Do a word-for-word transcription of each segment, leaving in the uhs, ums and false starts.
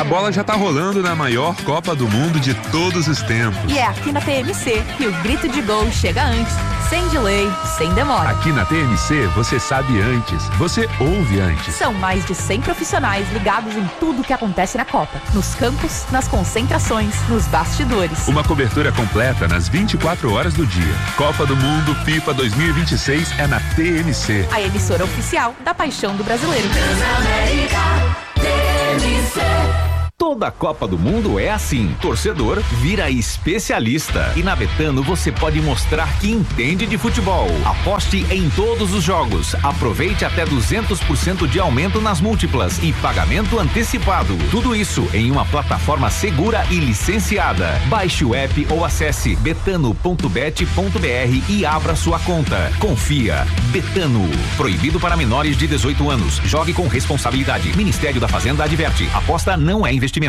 A bola já tá rolando na maior Copa do Mundo de todos os tempos. E é aqui na T M C que o grito de gol chega antes, sem delay, sem demora. Aqui na T M C você sabe antes, você ouve antes. São mais de cem profissionais ligados em tudo que acontece na Copa. Nos campos, nas concentrações, nos bastidores. Uma cobertura completa nas vinte e quatro horas do dia. Copa do Mundo FIFA dois mil e vinte e seis é na T M C. A emissora oficial da paixão do brasileiro. Toda a Copa do Mundo é assim. Torcedor vira especialista. E na Betano você pode mostrar que entende de futebol. Aposte em todos os jogos. Aproveite até duzentos por cento de aumento nas múltiplas e pagamento antecipado. Tudo isso em uma plataforma segura e licenciada. Baixe o app ou acesse betano ponto bet ponto br e abra sua conta. Confia. Betano. Proibido para menores de dezoito anos. Jogue com responsabilidade. Ministério da Fazenda adverte. Aposta não é investimento.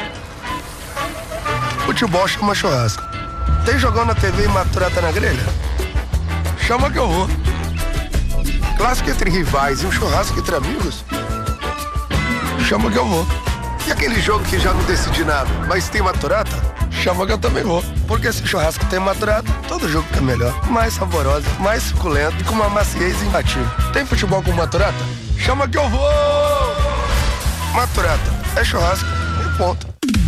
Futebol chama churrasco. Tem jogão na T V e maturata na grelha? Chama que eu vou. Clássico entre rivais e um churrasco entre amigos? Chama que eu vou. E aquele jogo que já não decidi nada, mas tem maturata? Chama que eu também vou. Porque se churrasco tem maturata, todo jogo fica melhor. Mais saborosa, mais suculento e com uma maciez imbatível. Tem futebol com maturata? Chama que eu vou! Maturata. É churrasco. Ponto.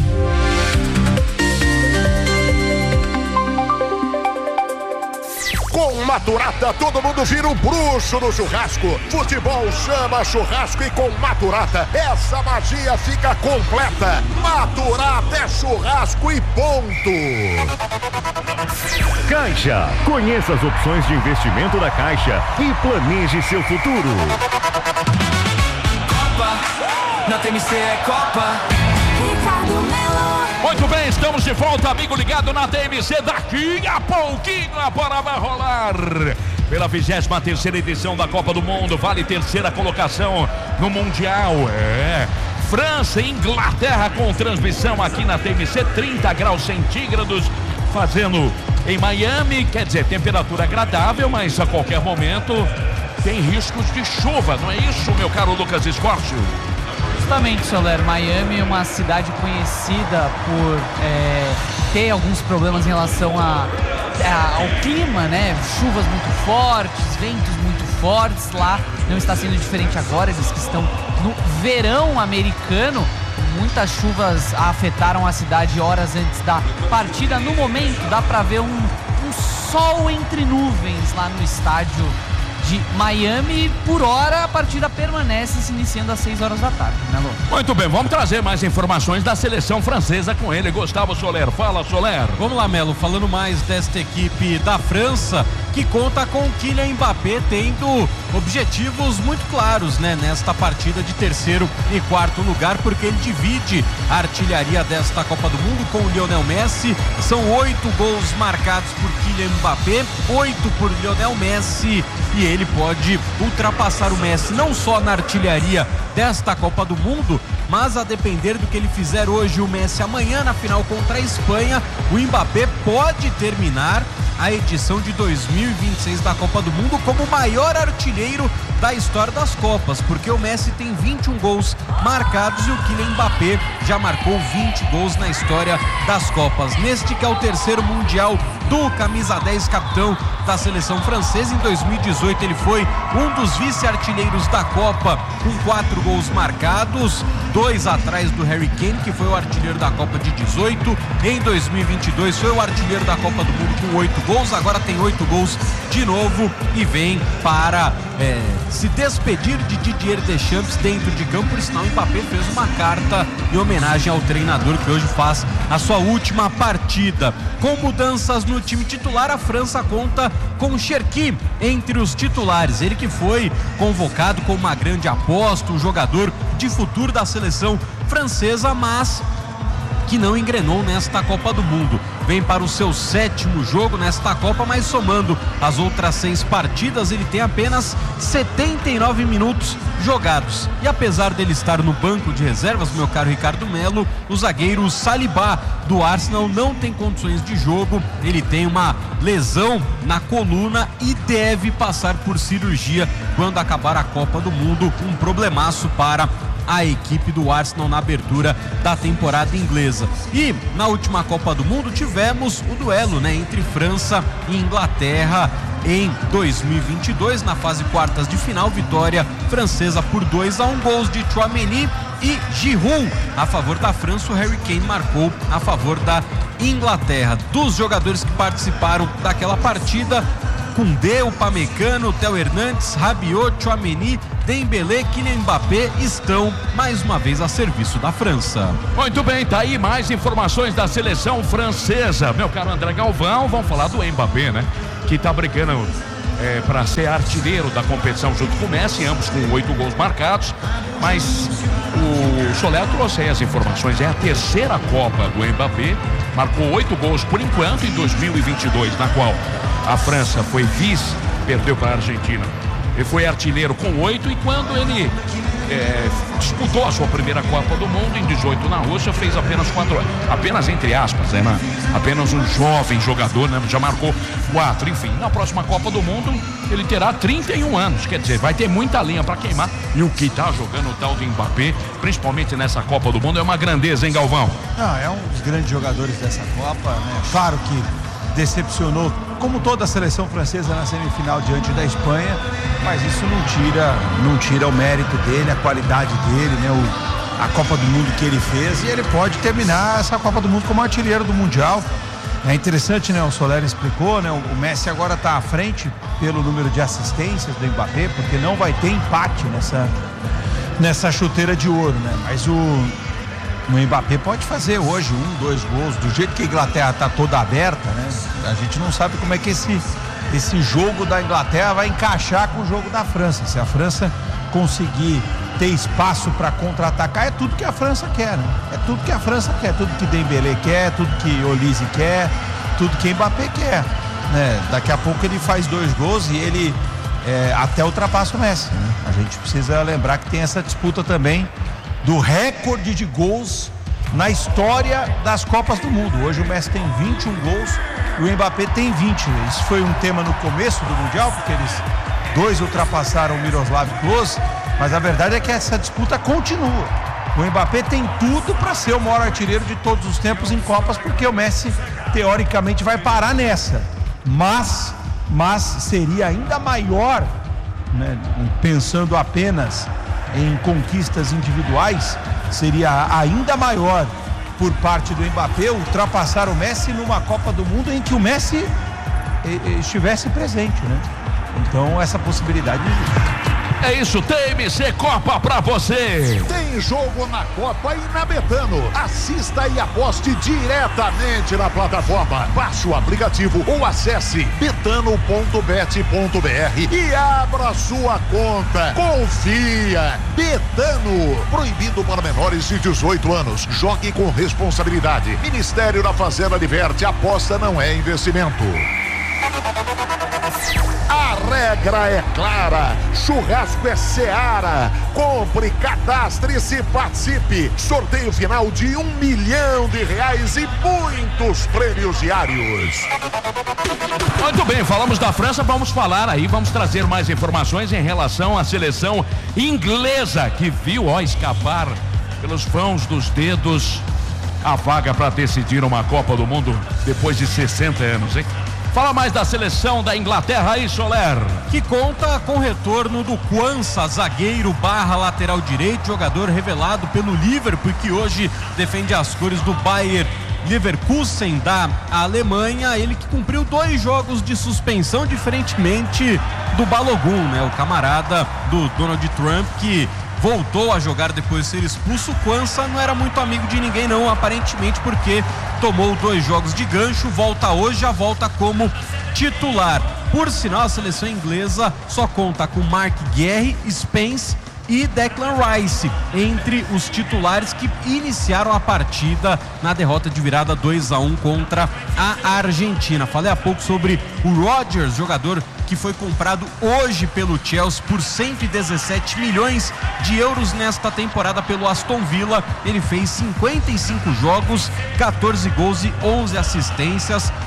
Com Maturata, todo mundo vira um bruxo no churrasco. Futebol chama churrasco e com Maturata, essa magia fica completa. Maturata é churrasco e ponto. Caixa. Conheça as opções de investimento da Caixa e planeje seu futuro. Copa, na T M C é Copa. Muito bem, estamos de volta, amigo ligado na T M C. Daqui a pouquinho a bola vai rolar pela vigésima terceira edição da Copa do Mundo. Vale terceira colocação no Mundial. É França e Inglaterra com transmissão aqui na T M C, trinta graus centígrados, fazendo em Miami, quer dizer, temperatura agradável, mas a qualquer momento tem riscos de chuva, não é isso, meu caro Lucas Escorcio? Justamente, Soler, Miami é uma cidade conhecida por é, ter alguns problemas em relação a, a, ao clima, né? Chuvas muito fortes, ventos muito fortes. Lá não está sendo diferente agora, eles que estão no verão americano. Muitas chuvas afetaram a cidade horas antes da partida. No momento dá para ver um, um sol entre nuvens lá no estádio de Miami. Por hora a partida permanece se iniciando às seis horas da tarde, né, Lô? Muito bem, vamos trazer mais informações da seleção francesa com ele, Gustavo Soler. Fala, Soler. Vamos lá, Melo, falando mais desta equipe da França, que conta com Kylian Mbappé tendo objetivos muito claros, né, nesta partida de terceiro e quarto lugar, porque ele divide a artilharia desta Copa do Mundo com o Lionel Messi. São oito gols marcados por Kylian Mbappé, oito por Lionel Messi, e ele pode ultrapassar o Messi não só na artilharia desta Copa do Mundo, mas a depender do que ele fizer hoje, o Messi amanhã na final contra a Espanha, o Mbappé pode terminar a edição de dois mil e vinte e seis da Copa do Mundo como o maior artilheiro da história das Copas, porque o Messi tem vinte e um gols marcados e o Kylian Mbappé já marcou vinte gols na história das Copas. Neste que é o terceiro Mundial do camisa dez, capitão da seleção francesa. Em dois mil e dezoito ele foi um dos vice-artilheiros da Copa com quatro gols marcados, dois atrás do Harry Kane, que foi o artilheiro da Copa de dezoito. Em dois mil e vinte e dois foi o artilheiro da Copa do Mundo com oito gols, agora tem oito gols de novo e vem para é, se despedir de Didier Deschamps dentro de campo. Por sinal, o Mbappé fez uma carta em homenagem ao treinador que hoje faz a sua última partida. Com mudanças no time titular, a França conta com Cherki entre os titulares, ele que foi convocado como uma grande aposta, um jogador de futuro da seleção francesa, mas que não engrenou nesta Copa do Mundo. Vem para o seu sétimo jogo nesta Copa, mas somando as outras seis partidas, ele tem apenas setenta e nove minutos jogados. E apesar dele estar no banco de reservas, meu caro Ricardo Melo, o zagueiro Saliba do Arsenal não tem condições de jogo. Ele tem uma lesão na coluna e deve passar por cirurgia quando acabar a Copa do Mundo. Um problemaço para a equipe do Arsenal na abertura da temporada inglesa. E na última Copa do Mundo tivemos o duelo, né, entre França e Inglaterra em dois mil e vinte e dois, na fase quartas de final, vitória francesa por dois a um, gols de Tchouaméni e Giroud a favor da França. O Harry Kane marcou a favor da Inglaterra. Dos jogadores que participaram daquela partida, Koundé, Upamecano, Theo Hernandes, Rabiot, Tchouaméni, Dembélé, Kylian Mbappé estão mais uma vez a serviço da França. Muito bem, tá aí mais informações da seleção francesa. Meu caro André Galvão, vamos falar do Mbappé, né? Que tá brigando é, para ser artilheiro da competição junto com o Messi, ambos com oito gols marcados. Mas o Soler trouxe aí as informações, é a terceira Copa do Mbappé, marcou oito gols por enquanto em dois mil e vinte e dois, na qual a França foi vice, perdeu para a Argentina. Ele foi artilheiro com oito, e quando ele é, disputou a sua primeira Copa do Mundo em dezoito na Rússia, fez apenas quatro, apenas entre aspas, né? Apenas um jovem jogador, né? Já marcou quatro. Enfim, na próxima Copa do Mundo ele terá trinta e um anos, quer dizer, vai ter muita lenha para queimar. E o que tá jogando o tal de Mbappé, principalmente nessa Copa do Mundo, é uma grandeza, hein, Galvão? Não, é um dos grandes jogadores dessa Copa, né? Claro que decepcionou, como toda a seleção francesa na semifinal diante da Espanha, mas isso não tira, não tira o mérito dele, a qualidade dele, né? O, a Copa do Mundo que ele fez, e ele pode terminar essa Copa do Mundo como artilheiro do Mundial. É interessante, né? O Soler explicou, né? O, o Messi agora está à frente pelo número de assistências do Mbappé, porque não vai ter empate nessa, nessa chuteira de ouro, né? Mas o O Mbappé pode fazer hoje um, dois gols, do jeito que a Inglaterra está toda aberta, né? A gente não sabe como é que esse, esse jogo da Inglaterra vai encaixar com o jogo da França. Se a França conseguir ter espaço para contra-atacar, é tudo que a França quer, né? É tudo que a França quer, tudo que Dembélé quer, tudo que Olise quer, tudo que Mbappé quer, né? Daqui a pouco ele faz dois gols e ele é, até ultrapassa o Messi, né? A gente precisa lembrar que tem essa disputa também do recorde de gols na história das Copas do Mundo. Hoje o Messi tem vinte e um gols e o Mbappé tem vinte. Isso foi um tema no começo do Mundial, porque eles dois ultrapassaram o Miroslav Klose, mas a verdade é que essa disputa continua. O Mbappé tem tudo para ser o maior artilheiro de todos os tempos em Copas, porque o Messi teoricamente vai parar nessa, mas, mas seria ainda maior, né, pensando apenas em conquistas individuais, seria ainda maior por parte do Mbappé ultrapassar o Messi numa Copa do Mundo em que o Messi estivesse presente, né? Então essa possibilidade existe. É isso, T M C Copa pra você. Tem jogo na Copa e na Betano. Assista e aposte diretamente na plataforma. Baixe o aplicativo ou acesse betano ponto bet ponto br e abra sua conta. Confia. Betano. Proibido para menores de dezoito anos. Jogue com responsabilidade. Ministério da Fazenda diverte. Aposta não é investimento. A regra é clara, churrasco é Seara. Compre, cadastre-se e participe. Sorteio final de um milhão de reais e muitos prêmios diários. Muito bem, falamos da França, vamos falar aí, vamos trazer mais informações em relação à seleção inglesa, que viu, ó, escapar pelos vãos dos dedos a vaga para decidir uma Copa do Mundo depois de sessenta anos, hein? Fala mais da seleção da Inglaterra aí, Soler. Que conta com o retorno do Quansah, zagueiro barra lateral direito, jogador revelado pelo Liverpool, que hoje defende as cores do Bayer Leverkusen da Alemanha. Ele que cumpriu dois jogos de suspensão, diferentemente do Balogun, né? O camarada do Donald Trump, que voltou a jogar depois de ser expulso. O Quansah não era muito amigo de ninguém não, aparentemente, porque tomou dois jogos de gancho, volta hoje, já volta como titular. Por sinal, a seleção inglesa só conta com Mark Guehi, Spence e Declan Rice entre os titulares que iniciaram a partida na derrota de virada dois a um contra a Argentina. Falei há pouco sobre o Rodgers, jogador que foi comprado hoje pelo Chelsea por cento e dezessete milhões de euros nesta temporada pelo Aston Villa. Ele fez cinquenta e cinco jogos, quatorze gols e onze assistências.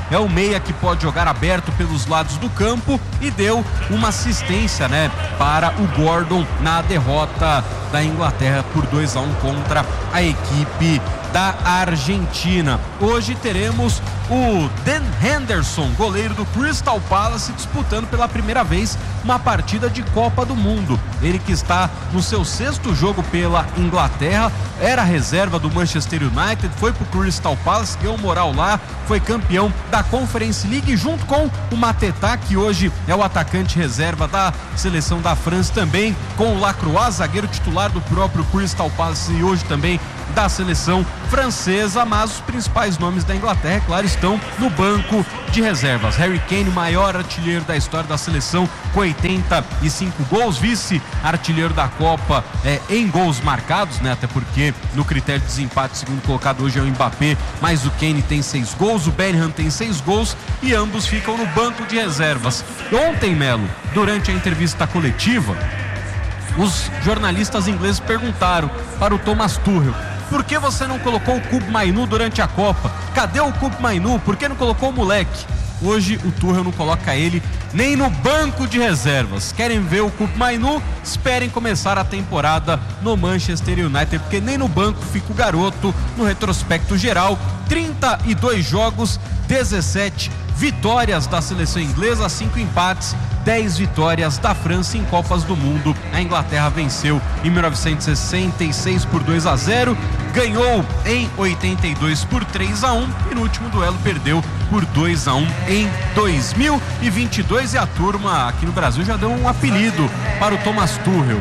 é o meia que pode jogar aberto pelos lados do campo e deu uma assistência, né, para o Gordon na derrota da Inglaterra por dois a um contra a equipe da Argentina. Hoje teremos o Dan Henderson, goleiro do Crystal Palace, disputando pela primeira vez uma partida de Copa do Mundo. Ele que está no seu sexto jogo pela Inglaterra, era reserva do Manchester United, foi pro Crystal Palace, ganhou moral lá, foi campeão da Conference League junto com o Mateta, que hoje é o atacante reserva da seleção da França, também com o Lacroix, zagueiro titular do próprio Crystal Palace e hoje também da seleção francesa, mas os principais nomes da Inglaterra, claro, estão no banco de reservas. Harry Kane, maior artilheiro da história da seleção, com oitenta e cinco gols, vice-artilheiro da Copa é, em gols marcados, né? Até porque no critério de desempate, o segundo colocado hoje é o Mbappé, mas o Kane tem seis gols, o Bellingham tem seis gols e ambos ficam no banco de reservas. Ontem, Melo, durante a entrevista coletiva, os jornalistas ingleses perguntaram para o Thomas Tuchel: por que você não colocou o Kobbie Mainoo durante a Copa? Cadê o Kobbie Mainoo? Por que não colocou o moleque? Hoje o Tuchel não coloca ele nem no banco de reservas. Querem ver o Kobbie Mainoo? Esperem começar a temporada no Manchester United, porque nem no banco fica o garoto. No retrospecto geral, trinta e dois jogos, dezessete vitórias da seleção inglesa, cinco empates, dez vitórias da França em Copas do Mundo. A Inglaterra venceu em mil novecentos e sessenta e seis por dois a zero, ganhou em oitenta e dois por três a um e no último duelo perdeu por dois a um em dois mil e vinte e dois, e a turma aqui no Brasil já deu um apelido para o Thomas Tuchel.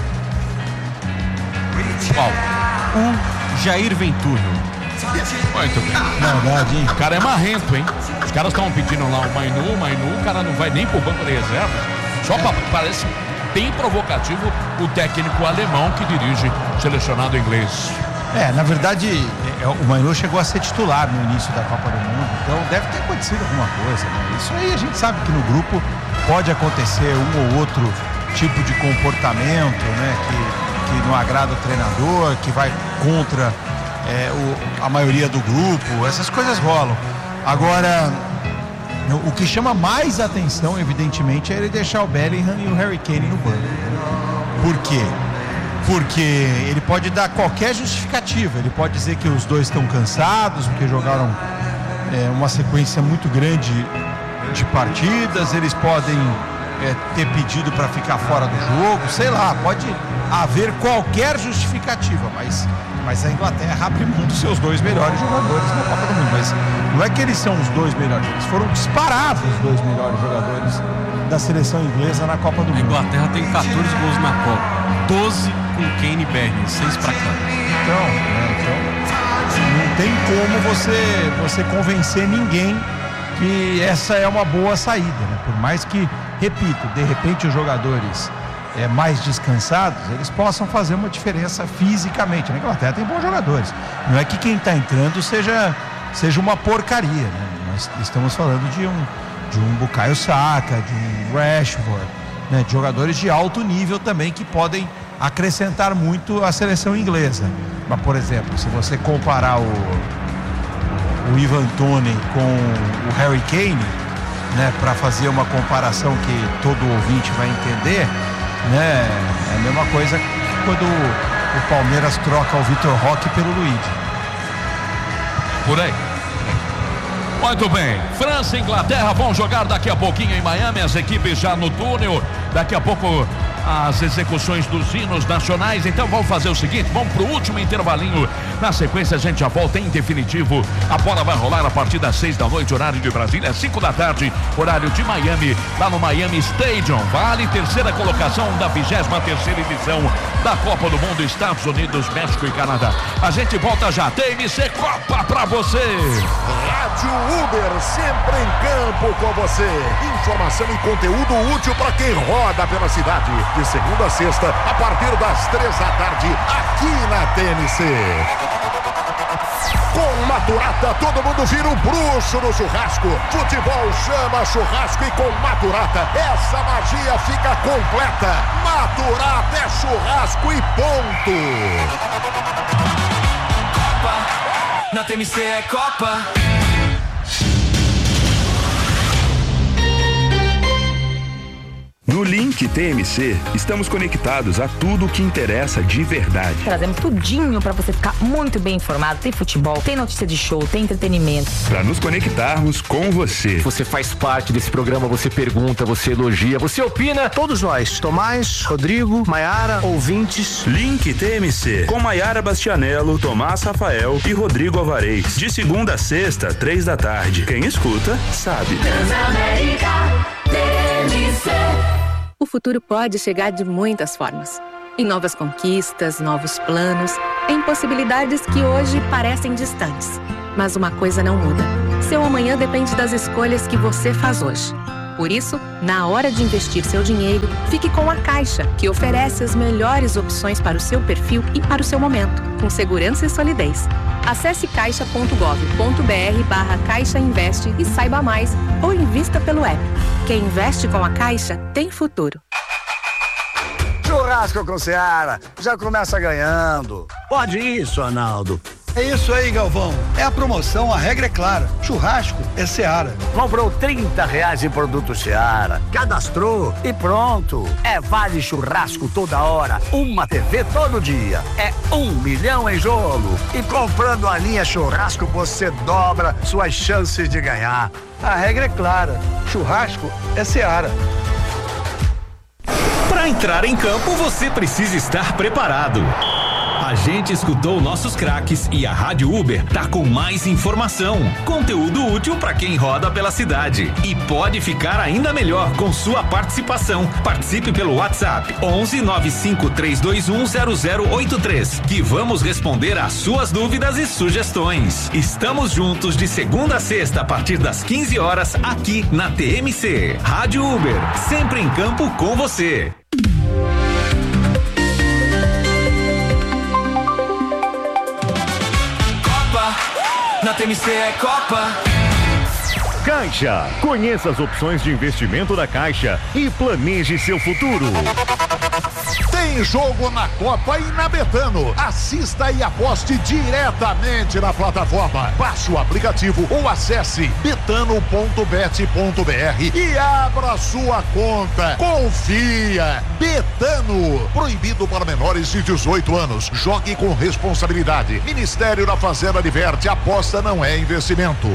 Qual? O Jair Ventura. Muito bem. Verdade, hein? O cara é marrento, hein? Os caras estavam pedindo lá o Mainoo, o Mainoo, o cara não vai nem pro banco de reservas. Só pra, parece bem provocativo o técnico alemão que dirige o selecionado inglês. É, na verdade, é, o Mainoo chegou a ser titular no início da Copa do Mundo, então deve ter acontecido alguma coisa, né? Isso aí a gente sabe que no grupo pode acontecer um ou outro tipo de comportamento, né? Que, que não agrada o treinador, que vai contra É, o, a maioria do grupo, essas coisas rolam. Agora, o que chama mais atenção, evidentemente, é ele deixar o Bellingham e o Harry Kane no banco. Por quê? Porque ele pode dar qualquer justificativa. Ele pode dizer que os dois estão cansados, porque jogaram é, uma sequência muito grande de partidas. Eles podem é, ter pedido para ficar fora do jogo, sei lá, pode haver qualquer justificativa, mas Mas a Inglaterra abre mão dos seus dois melhores jogadores na Copa do Mundo. Mas não é que eles são os dois melhores, eles foram disparados os dois melhores jogadores da seleção inglesa na Copa do Mundo. A Inglaterra tem quatorze gols na Copa, doze com Kane e Bellingham, seis para cá. Então, né, então, não tem como você, você convencer ninguém que essa é uma boa saída, né? Por mais que, repito, de repente os jogadores É, mais descansados, eles possam fazer uma diferença fisicamente. Na Inglaterra tem bons jogadores. Não é que quem está entrando seja, seja uma porcaria, né? Nós estamos falando de um, de um Bukayo Saka, de um Rashford, né? De jogadores de alto nível também que podem acrescentar muito à seleção inglesa. Mas, por exemplo, se você comparar o, o Ivan Toney com o Harry Kane, né? Para fazer uma comparação que todo ouvinte vai entender, né? É a mesma coisa quando o Palmeiras troca o Vitor Roque pelo Luigi. Por aí. Muito bem, França e Inglaterra vão jogar daqui a pouquinho em Miami, as equipes já no túnel, daqui a pouco as execuções dos hinos nacionais. Então vamos fazer o seguinte, vamos pro último intervalinho, na sequência a gente já volta em definitivo. A bola vai rolar a partir das seis da noite, horário de Brasília, cinco da tarde, horário de Miami, lá no Miami Stadium. Vale terceira colocação da vigésima terceira edição da Copa do Mundo, Estados Unidos, México e Canadá. A gente volta já, T M C Copa pra você. Rádio Uber, sempre em campo com você. Informação e conteúdo útil para quem roda pela cidade. De segunda a sexta, a partir das três da tarde, aqui na T M C. Com Maturata, todo mundo vira um bruxo no churrasco. Futebol chama churrasco e com Maturata, essa magia fica completa. Maturata é churrasco e ponto. Copa, na T M C é Copa. No Link T M C, estamos conectados a tudo o que interessa de verdade. Trazemos tudinho pra você ficar muito bem informado. Tem futebol, tem notícia de show, tem entretenimento. Para nos conectarmos com você. Você faz parte desse programa, você pergunta, você elogia, você opina. Todos nós, Tomás, Rodrigo, Maiara, ouvintes. Link T M C, com Maiara Bastianello, Tomás Rafael e Rodrigo Alvarez. De segunda a sexta, três da tarde. Quem escuta, sabe. Transamérica T M C. O futuro pode chegar de muitas formas. Em novas conquistas, novos planos, em possibilidades que hoje parecem distantes. Mas uma coisa não muda. Seu amanhã depende das escolhas que você faz hoje. Por isso, na hora de investir seu dinheiro, fique com a Caixa, que oferece as melhores opções para o seu perfil e para o seu momento, com segurança e solidez. Acesse caixa ponto gov ponto br barra Caixa Investe e saiba mais, ou invista pelo app. Quem investe com a Caixa tem futuro. Churrasco com Seara, já começa ganhando. Pode isso, Arnaldo. É isso aí, Galvão. É a promoção, a regra é clara. Churrasco é Seara. Comprou trinta reais em produto Seara, cadastrou e pronto. É vale churrasco toda hora, uma T V todo dia. É um milhão em jogo. E comprando a linha churrasco, você dobra suas chances de ganhar. A regra é clara. Churrasco é Seara. Para entrar em campo, você precisa estar preparado. A gente escutou nossos craques e a Rádio Uber tá com mais informação, conteúdo útil para quem roda pela cidade e pode ficar ainda melhor com sua participação. Participe pelo WhatsApp onze nove cinco três dois um zero zero oito três, que vamos responder às suas dúvidas e sugestões. Estamos juntos de segunda a sexta a partir das quinze horas aqui na T M C. Rádio Uber, sempre em campo com você. Na T M C é Copa. Caixa. Conheça as opções de investimento da Caixa e planeje seu futuro. Tem jogo na Copa e na Betano. Assista e aposte diretamente na plataforma. Baixe o aplicativo ou acesse betano ponto bet ponto br e abra sua conta. Confia. Betano. Proibido para menores de dezoito anos. Jogue com responsabilidade. Ministério da Fazenda adverte: aposta não é investimento.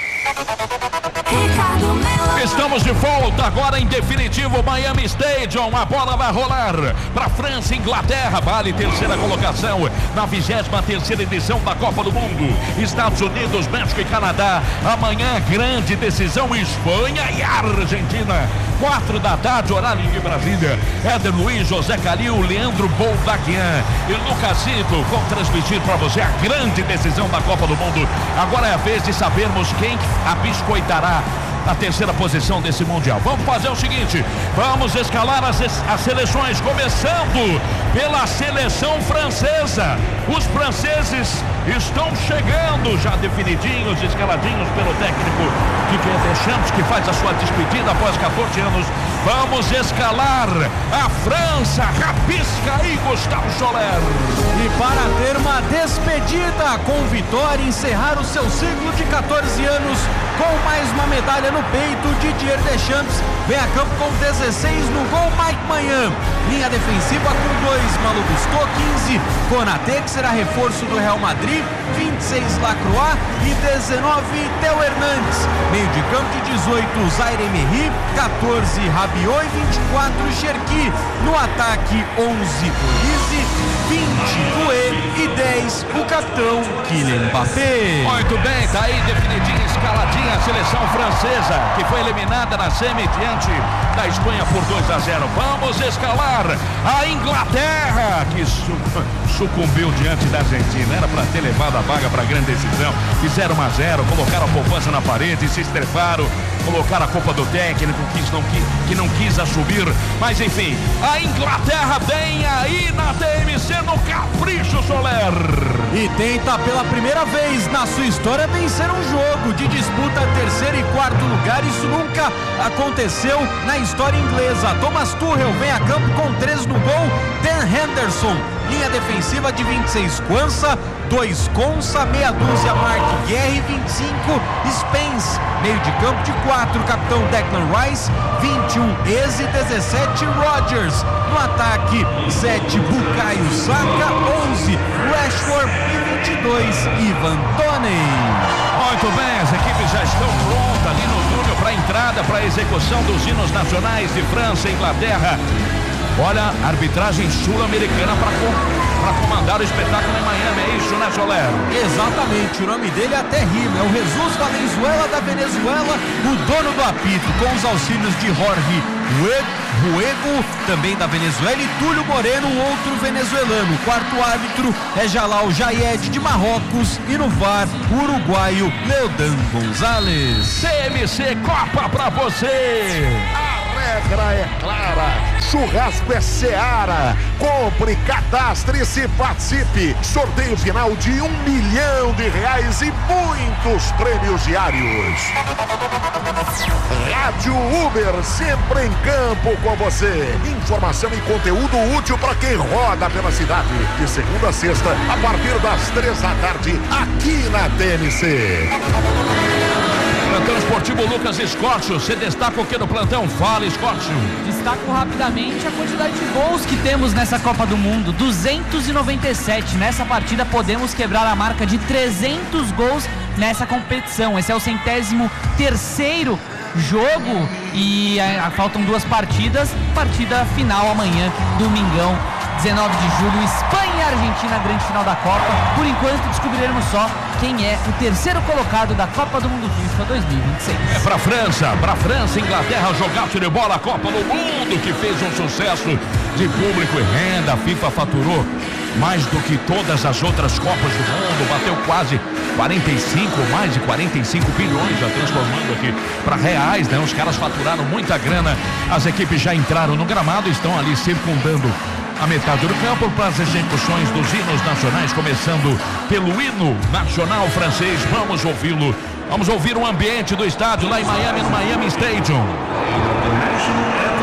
Estamos de volta agora em definitivo Miami Stadium. A bola vai rolar para França e Inglaterra. Vale terceira colocação na vigésima terceira edição da Copa do Mundo. Estados Unidos, México e Canadá. Amanhã grande decisão, Espanha e Argentina. Quatro da tarde, horário de Brasília. Éder Luiz, José Calil, Leandro Boldaquian e Lucasito vão transmitir para você a grande decisão da Copa do Mundo. Agora é a vez de sabermos quem abiscoitará a terceira posição desse Mundial. Vamos fazer o seguinte, vamos escalar as, as seleções, começando pela seleção francesa. Os franceses estão chegando já definidinhos, escaladinhos pelo técnico Didier Deschamps, que faz a sua despedida após quatorze anos. Vamos escalar a França. Rabisca aí, Gustavo Soler. E para ter uma despedida com vitória, encerrar o seu ciclo de quatorze anos com mais uma medalha no peito, Didier Deschamps vem a campo com dezesseis no gol, Mike Manhã. Linha defensiva com dois, Malu Gusto, quinze, Konaté, que será reforço do Real Madrid, vinte e seis, Lacroix e dezenove, Theo Hernandes. Meio de campo de dezoito, Zaire Emery, quatorze, Rabiot e vinte e quatro, Cherki. No ataque, onze, Polizzi, vinte, Doué e dez, o capitão Kylian Mbappé. Muito bem, tá aí definidinha, escaladinha a seleção francesa, que foi eliminada na semi diante da Espanha por dois a zero. Vamos escalar a Inglaterra, que su sucumbiu diante da Argentina. Era para ter levado a vaga para a grande decisão. Fizeram um a zero, colocaram a poupança na parede, se estreparam, colocaram a culpa do técnico que não, que, que não quis assumir. Mas enfim, a Inglaterra vem aí na T M C no Capricho Soler. e tenta pela primeira vez na sua história vencer um jogo de disputa terceiro e quarto lugar. Isso nunca aconteceu na história inglesa. Thomas Tuchel vem a campo com três no gol. Dan Henderson, linha defensiva de vinte e seis, Quansah, dois Konsa, meia dúzia Mark Guerre, vinte e cinco Spence, meio de campo de quatro, capitão Declan Rice, vinte e um Eze, dezessete Rodgers, no ataque sete Bukayo Saka, onze Rashford e vinte e dois Ivan Toney. Muito bem, as equipes já estão prontas ali no túnel para a entrada, para a execução dos hinos nacionais de França e Inglaterra. Olha, arbitragem sul-americana para comandar o espetáculo em Miami, é isso, né, Soler? Exatamente, o nome dele é até rima, é o Jesus Valenzuela da Venezuela, o dono do apito, com os auxílios de Jorge Ruego, também da Venezuela, e Túlio Moreno, outro venezuelano. O quarto árbitro é Jalal Jayed de Marrocos, e no V A R, o uruguaio Leodan Gonzalez. C M C Copa pra você! A regra é clara. Churrasco é Seara. Compre, cadastre-se, participe. Sorteio final de um milhão de reais e muitos prêmios diários. Rádio Uber, sempre em campo com você. Informação e conteúdo útil para quem roda pela cidade. De segunda a sexta, a partir das três da tarde, aqui na T M C. Plantão esportivo Lucas Escórcio, você destaca o que no plantão? Fala, Escórcio. Destaco rapidamente a quantidade de gols que temos nessa Copa do Mundo, duzentos e noventa e sete. Nessa partida podemos quebrar a marca de trezentos gols nessa competição. Esse é o centésimo terceiro jogo e a, a, faltam duas partidas. Partida final amanhã, domingão, dezenove de julho, Espanha e Argentina, grande final da Copa. Por enquanto descobriremos só quem é o terceiro colocado da Copa do Mundo FIFA dois mil e vinte e seis. É pra França, pra França, Inglaterra, jogaço de bola, a Copa do Mundo, que fez um sucesso de público e renda. A FIFA faturou mais do que todas as outras Copas do Mundo, bateu quase quarenta e cinco, mais de quarenta e cinco bilhões, já transformando aqui para reais, né? Os caras faturaram muita grana, as equipes já entraram no gramado, estão ali circundando a metade do campo para as execuções dos hinos nacionais, começando pelo hino nacional francês. Vamos ouvi-lo, vamos ouvir o ambiente do estádio lá em Miami, no Miami Stadium.